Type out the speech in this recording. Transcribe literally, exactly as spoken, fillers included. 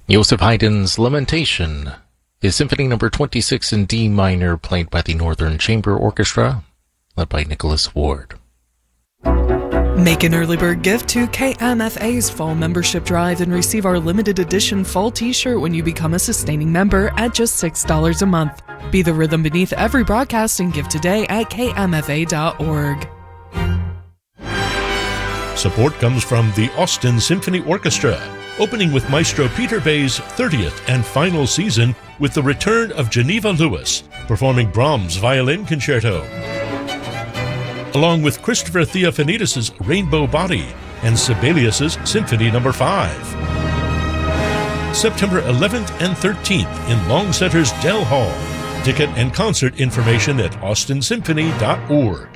Joseph Haydn's Lamentation is Symphony Number twenty-six in D minor, played by the Northern Chamber Orchestra, led by Nicholas Ward. Make an early bird gift to K M F A's Fall Membership Drive and receive our limited edition fall t-shirt when you become a sustaining member at just six dollars a month. Be the rhythm beneath every broadcast and give today at K M F A dot org. Support comes from the Austin Symphony Orchestra, opening with Maestro Peter Bay's thirtieth and final season with the return of Geneva Lewis, performing Brahms' Violin Concerto, along with Christopher Theophanidis' Rainbow Body and Sibelius' Symphony Number five. September eleventh and thirteenth in Longsetter's Dell Hall. Ticket and concert information at austin symphony dot org.